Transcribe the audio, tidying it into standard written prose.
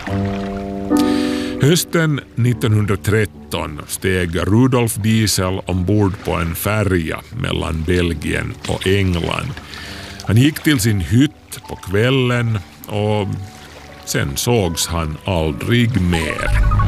Hösten 1913 steg Rudolf Diesel ombord på en färja mellan Belgien och England. Han gick till sin hytt på kvällen och sen sågs han aldrig mer.